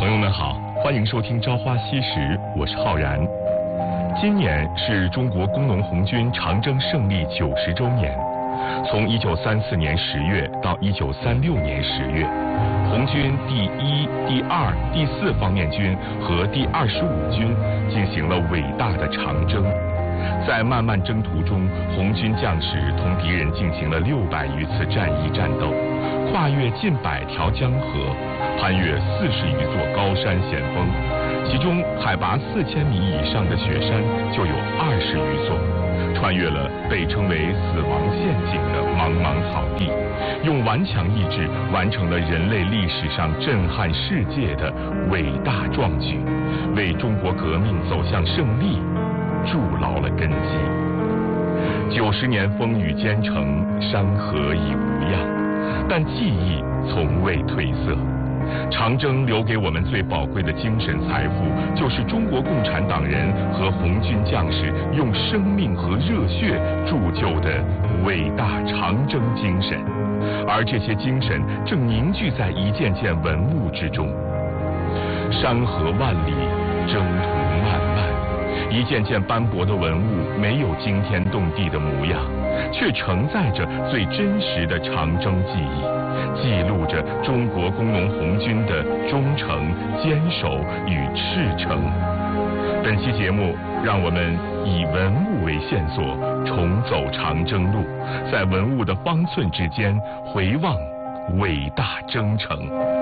朋友们好，欢迎收听《朝花夕拾》，我是浩然。今年是中国工农红军长征胜利90周年。从1934年10月到1936年10月，红军第1、第2、第4方面军和第25军进行了伟大的长征。在漫漫征途中，红军将士同敌人进行了600余次战役战斗，跨越近100条江河，攀越40余座高山险峰，其中海拔4000米以上的雪山就有20余座，穿越了被称为死亡陷阱的茫茫草地，用顽强意志完成了人类历史上震撼世界的伟大壮举，为中国革命走向胜利筑牢了根基。90年风雨兼程，山河已无恙，但记忆从未褪色。长征留给我们最宝贵的精神财富，就是中国共产党人和红军将士用生命和热血铸就的伟大长征精神，而这些精神正凝聚在一件件文物之中。山河万里，征途漫漫，一件件斑驳的文物没有惊天动地的模样，却承载着最真实的长征记忆，记录着中国工农红军的忠诚、坚守与赤诚。本期节目，让我们以文物为线索，重走长征路，在文物的方寸之间回望伟大征程。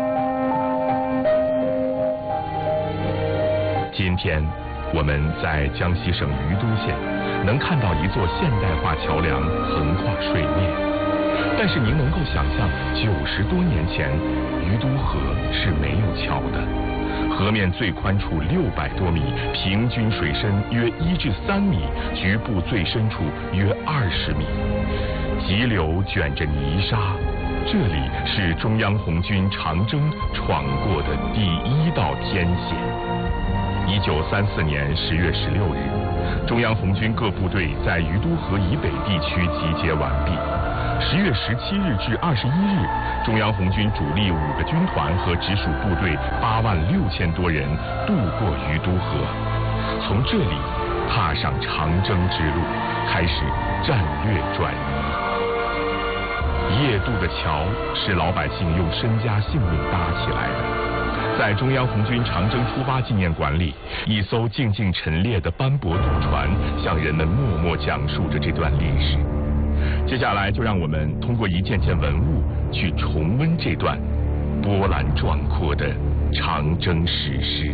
今天我们在江西省余都县能看到一座现代化桥梁横跨水面，但是您能够想象90多年前余都河是没有桥的，河面最宽处600多米，平均水深约1至3米，局部最深处约20米，急流卷着泥沙，这里是中央红军长征闯过的第1道天险。1934年10月16日，中央红军各部队在余都河以北地区集结完毕。10月17日至21日，中央红军主力5个军团和直属部队86000多人渡过余都河，从这里踏上长征之路，开始战略转移。夜渡的桥是老百姓用身家性命搭起来的。在中央红军长征出发纪念馆里，一艘静静陈列的斑驳渡船向人们默默讲述着这段历史。接下来就让我们通过一件件文物去重温这段波澜壮阔的长征史诗。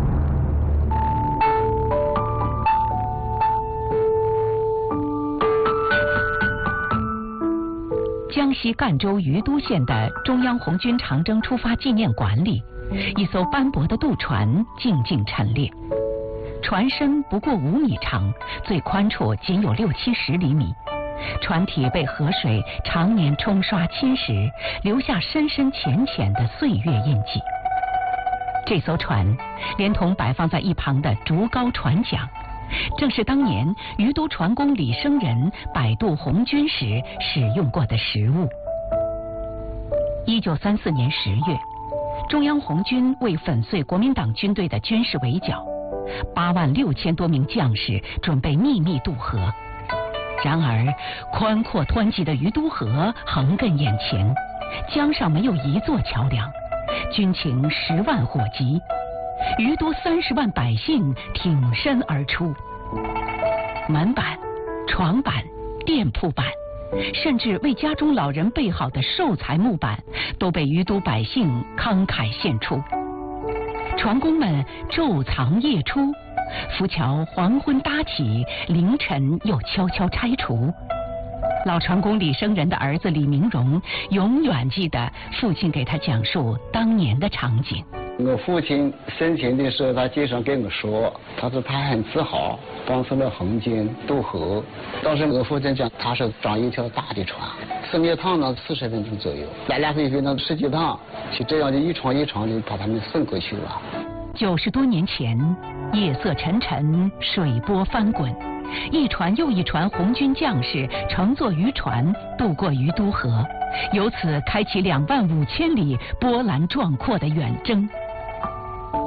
江西赣州余都县的中央红军长征出发纪念馆里，一艘斑驳的渡船静静陈列，船身不过5米长，最宽处仅有60-70厘米，船体被河水常年冲刷侵蚀，留下深深浅浅的岁月印记。这艘船连同摆放在一旁的竹篙船桨，正是当年余都船工李生仁摆渡红军时使用过的实物。1934年10月，中央红军为粉碎国民党军队的军事围剿，86000多名将士准备秘密渡河。然而，宽阔湍急的余都河横亘眼前，江上没有一座桥梁，军情10万火急，余都30万百姓挺身而出，门板、床板、店铺板，甚至为家中老人备好的寿材木板，都被余都百姓慷慨献出。船工们昼藏夜出，浮桥黄昏搭起，凌晨又悄悄拆除。老船工李生仁的儿子李明荣永远记得父亲给他讲述当年的场景。 我父亲生前的时候，他经常跟我说，他说他很自豪帮助了红军渡河。当时我父亲讲，他是装一条大的船，4一趟呢40分钟左右，来回呢10几趟，就这样就一床一床的把他们送过去了。 90多年前，夜色沉沉，水波翻滚，一船又一船红军将士乘坐渔船渡过余都河，由此开启25000里波澜壮阔的远征。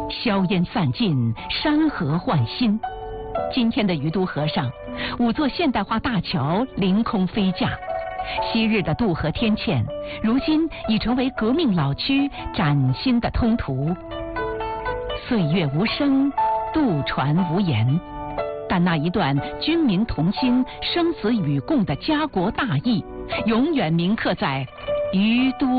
硝烟散尽，山河换新。今天的鱼都河上，5座现代化大桥凌空飞架。昔日的渡河天堑，如今已成为革命老区崭新的通途。岁月无声，渡船无言，但那一段军民同心、生死与共的家国大义，永远铭刻在鱼都